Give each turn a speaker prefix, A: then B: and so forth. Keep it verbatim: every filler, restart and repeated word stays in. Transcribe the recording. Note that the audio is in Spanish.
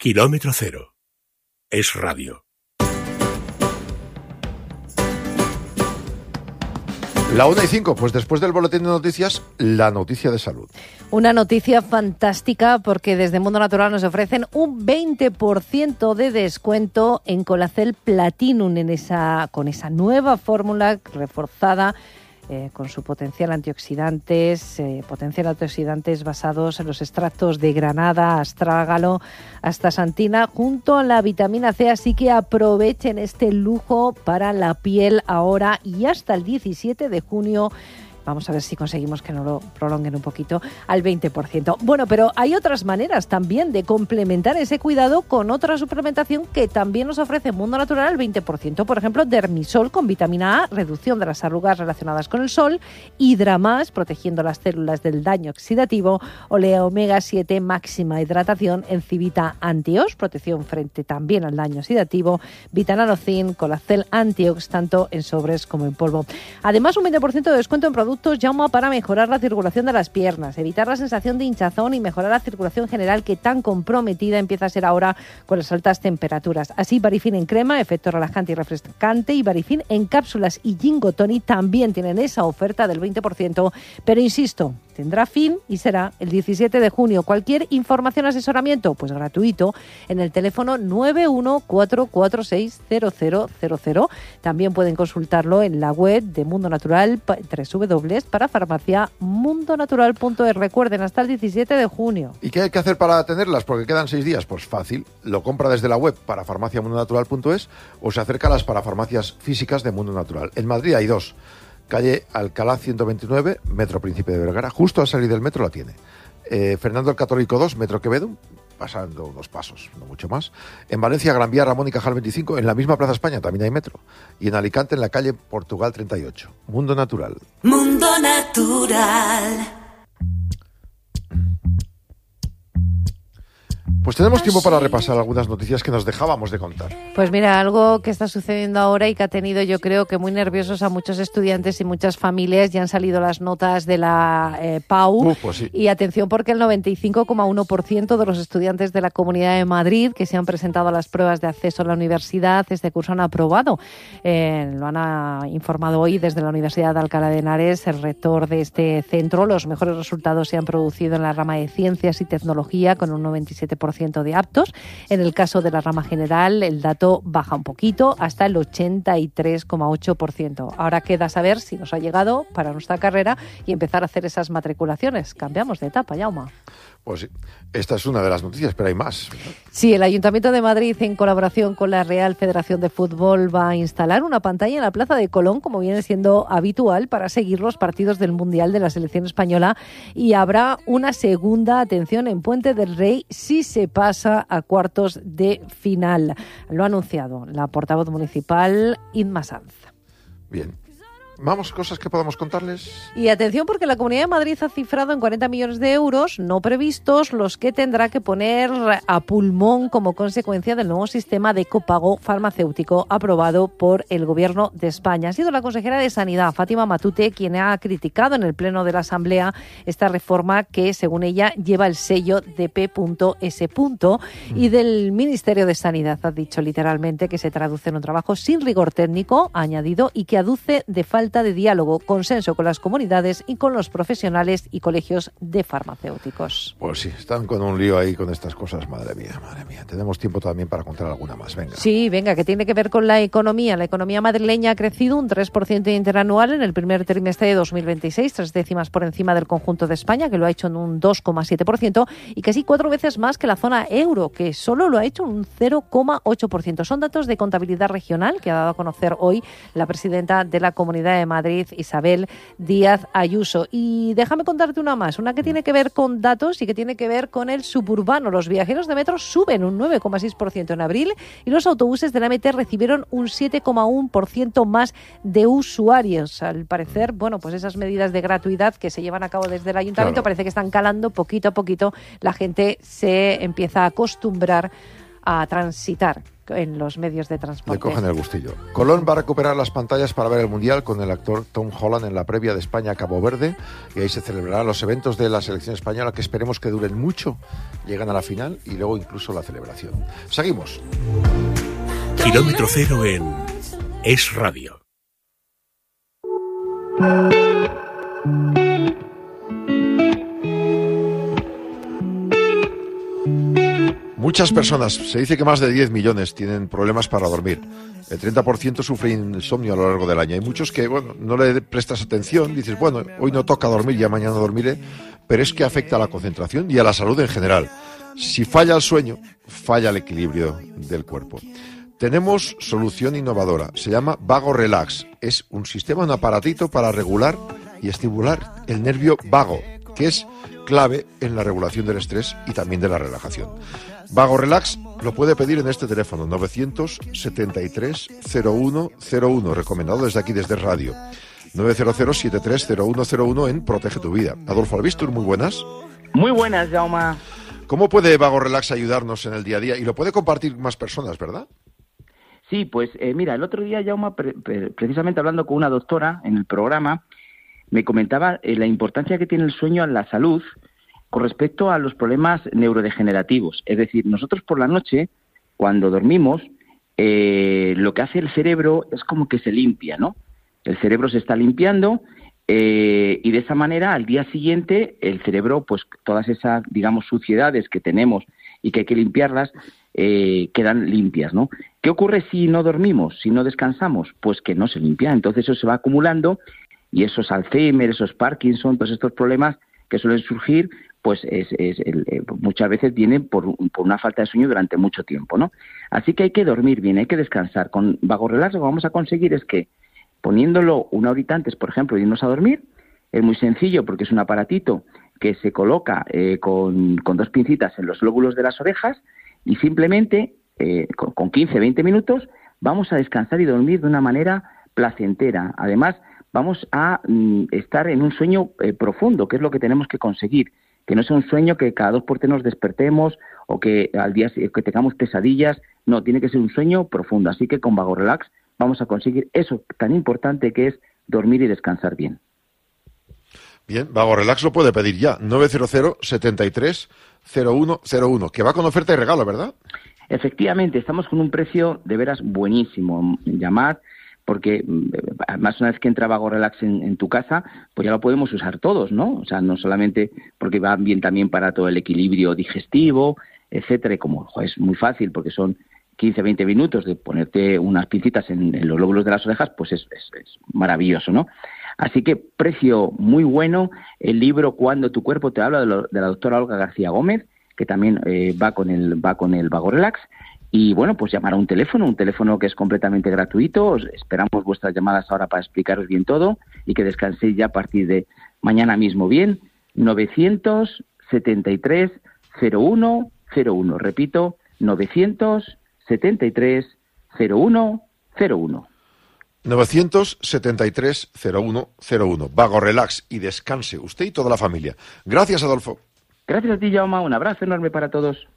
A: Kilómetro Cero. Es radio.
B: La una y cinco, pues después del boletín de noticias, la noticia de salud.
C: Una noticia fantástica porque desde Mundo Natural nos ofrecen un veinte por ciento de descuento en Colacel Platinum en esa, con esa nueva fórmula reforzada eh, con su potencial antioxidantes, eh, potencial antioxidantes basados en los extractos de granada, astrágalo, astaxantina, junto a la vitamina C. Así que aprovechen este lujo para la piel ahora y hasta el diecisiete de junio. Vamos a ver si conseguimos que nos lo prolonguen un poquito al veinte por ciento. Bueno, pero hay otras maneras también de complementar ese cuidado con otra suplementación que también nos ofrece Mundo Natural al veinte por ciento. Por ejemplo, Dermisol con vitamina A, reducción de las arrugas relacionadas con el sol, Hidramás, protegiendo las células del daño oxidativo, Olea omega siete, máxima hidratación, Encivita Antios, protección frente también al daño oxidativo, Vitanalocin, Colacel Antiox, tanto en sobres como en polvo. Además, un veinte por ciento de descuento en productos Jauma para mejorar la circulación de las piernas, evitar la sensación de hinchazón y mejorar la circulación general que tan comprometida empieza a ser ahora con las altas temperaturas. Así, Varifin en crema, efecto relajante y refrescante, y Varifin en cápsulas y Gingotoni también tienen esa oferta del veinte por ciento, pero insisto, tendrá fin y será el diecisiete de junio. Cualquier información o asesoramiento, pues gratuito, en el teléfono nueve uno cuatro cuatro seis cero cero cero cero. También pueden consultarlo en la web de Mundo Natural, w para farmacia mundo natural punto es. Recuerden, hasta el diecisiete de junio.
B: ¿Y qué hay que hacer para tenerlas? Porque quedan seis días. Pues fácil, lo compra desde la web para farmacia mundo natural punto es o se acerca a las parafarmacias físicas de Mundo Natural. En Madrid hay dos. Calle Alcalá ciento veintinueve, Metro Príncipe de Vergara. Justo al salir del metro la tiene. Eh, Fernando el Católico dos, Metro Quevedo, pasando unos pasos, no mucho más. En Valencia, Gran Vía, Ramón y Cajal veinticinco. En la misma Plaza España también hay metro. Y en Alicante, en la calle Portugal treinta y ocho. Mundo Natural.
D: Mundo Natural.
B: Pues tenemos tiempo para repasar algunas noticias que nos dejábamos de contar.
C: Pues mira, algo que está sucediendo ahora y que ha tenido, yo creo que muy nerviosos a muchos estudiantes y muchas familias. Ya han salido las notas de la eh, P A U.
B: Uh, pues sí.
C: Y atención, porque el noventa y cinco coma uno por ciento de los estudiantes de la Comunidad de Madrid que se han presentado a las pruebas de acceso a la universidad este curso han aprobado. Eh, lo han ah, informado hoy desde la Universidad de Alcalá de Henares, el rector de este centro. Los mejores resultados se han producido en la rama de Ciencias y Tecnología, con un noventa y siete por ciento de aptos. En el caso de la rama general, el dato baja un poquito hasta el ochenta y tres coma ocho por ciento. Ahora queda saber si nos ha llegado para nuestra carrera y empezar a hacer esas matriculaciones. Cambiamos de etapa, Jaume.
B: Pues sí, esta es una de las noticias, pero hay más.
C: Sí, el Ayuntamiento de Madrid, en colaboración con la Real Federación de Fútbol, va a instalar una pantalla en la Plaza de Colón, como viene siendo habitual, para seguir los partidos del Mundial de la Selección Española, y habrá una segunda, atención, en Puente del Rey si se pasa a cuartos de final. Lo ha anunciado la portavoz municipal, Inma Sanz.
B: Bien. Vamos, cosas que podamos contarles.
C: Y atención, porque la Comunidad de Madrid ha cifrado en cuarenta millones de euros no previstos los que tendrá que poner a pulmón como consecuencia del nuevo sistema de copago farmacéutico aprobado por el Gobierno de España. Ha sido la consejera de Sanidad, Fátima Matute, quien ha criticado en el Pleno de la Asamblea esta reforma que, según ella, lleva el sello de P S. Y del Ministerio de Sanidad ha dicho literalmente que se traduce en un trabajo sin rigor técnico, ha añadido, y que aduce de falta de diálogo, consenso con las comunidades y con los profesionales y colegios de farmacéuticos.
B: Pues sí, están con un lío ahí con estas cosas, madre mía, madre mía. Tenemos tiempo también para contar alguna más, venga.
C: Sí, venga, que tiene que ver con la economía. La economía madrileña ha crecido un tres por ciento interanual en el primer trimestre de dos mil veintiséis, tres décimas por encima del conjunto de España, que lo ha hecho en un dos coma siete por ciento, y casi cuatro veces más que la zona euro, que solo lo ha hecho un cero coma ocho por ciento. Son datos de contabilidad regional que ha dado a conocer hoy la presidenta de la Comunidad de Madrid, Isabel Díaz Ayuso. Y déjame contarte una más, una que tiene que ver con datos y que tiene que ver con el suburbano. Los viajeros de metro suben un nueve coma seis por ciento en abril y los autobuses de la M T recibieron un siete coma uno por ciento más de usuarios. Al parecer, bueno, pues esas medidas de gratuidad que se llevan a cabo desde el ayuntamiento, claro, parece que están calando poquito a poquito. La gente se empieza a acostumbrar a transitar en los medios de transporte.
B: Le cogen el gustillo. Colón va a recuperar las pantallas para ver el Mundial con el actor Tom Holland en la previa de España-Cabo Verde, y ahí se celebrarán los eventos de la selección española, que esperemos que duren mucho, llegan a la final y luego incluso la celebración. Seguimos.
A: Kilómetro cero en Es Radio.
B: Muchas personas, se dice que más de diez millones tienen problemas para dormir. El treinta por ciento sufre insomnio a lo largo del año. Hay muchos que, bueno, no le prestas atención, dices, bueno, hoy no toca dormir, ya mañana dormiré, pero es que afecta a la concentración y a la salud en general. Si falla el sueño, falla el equilibrio del cuerpo. Tenemos solución innovadora, se llama Vago Relax. Es un sistema, un aparatito para regular y estimular el nervio vago, que es clave en la regulación del estrés y también de la relajación. Vago Relax lo puede pedir en este teléfono, novecientos setenta y tres cero uno cero uno, recomendado desde aquí, desde Radio. novecientos setenta y tres cero uno cero uno en Protege tu Vida. Adolfo Albistur, muy buenas.
E: Muy buenas, Jaume.
B: ¿Cómo puede Vago Relax ayudarnos en el día a día? Y lo puede compartir más personas, ¿verdad?
E: Sí, pues eh, mira, el otro día, Jaume, pre- pre- precisamente hablando con una doctora en el programa, me comentaba eh, la importancia que tiene el sueño en la salud con respecto a los problemas neurodegenerativos. Es decir, nosotros por la noche, cuando dormimos, eh, lo que hace el cerebro es como que se limpia, ¿no? El cerebro se está limpiando eh, y de esa manera, al día siguiente, el cerebro, pues todas esas, digamos, suciedades que tenemos y que hay que limpiarlas, eh, quedan limpias, ¿no? ¿Qué ocurre si no dormimos, si no descansamos? Pues que no se limpia. Entonces eso se va acumulando y esos Alzheimer, esos Parkinson, todos estos problemas que suelen surgir, pues es, es el, eh, muchas veces vienen por, por una falta de sueño durante mucho tiempo, ¿no? Así que hay que dormir bien, hay que descansar. Con Vago Relax lo que vamos a conseguir es que, poniéndolo una horita antes, por ejemplo, de irnos a dormir, es muy sencillo porque es un aparatito que se coloca eh, con, con dos pincitas en los lóbulos de las orejas y simplemente eh, con, con quince a veinte minutos vamos a descansar y dormir de una manera placentera. Además, vamos a mm, estar en un sueño eh, profundo, que es lo que tenemos que conseguir. Que no sea un sueño que cada dos por tres nos despertemos o que al día que tengamos pesadillas. No, tiene que ser un sueño profundo. Así que con Vago Relax vamos a conseguir eso tan importante que es dormir y descansar bien.
B: Bien, Vago Relax lo puede pedir ya, novecientos setenta y tres cero uno cero uno, que va con oferta y regalo, ¿verdad?
E: Efectivamente, estamos con un precio de veras buenísimo. Llamad, porque además una vez que entra Vago Relax en, en tu casa, pues ya lo podemos usar todos, ¿no? O sea, no solamente porque va bien también para todo el equilibrio digestivo, etcétera, y como jo, es muy fácil porque son quince a veinte minutos de ponerte unas pincitas en, en los lóbulos de las orejas, pues es, es, es maravilloso, ¿no? Así que precio muy bueno. El libro Cuando tu cuerpo te habla, de, lo, de la doctora Olga García Gómez, que también eh, va con el va con el Vago Relax. Y bueno, pues llamar a un teléfono, un teléfono que es completamente gratuito. Os esperamos vuestras llamadas ahora para explicaros bien todo y que descanséis ya a partir de mañana mismo bien. novecientos setenta y tres cero uno cero uno. Repito, novecientos setenta y tres cero uno cero uno.
B: novecientos setenta y tres cero uno cero uno. Vago Relax, y descanse usted y toda la familia. Gracias, Adolfo.
E: Gracias a ti, Jaume. Un abrazo enorme para todos.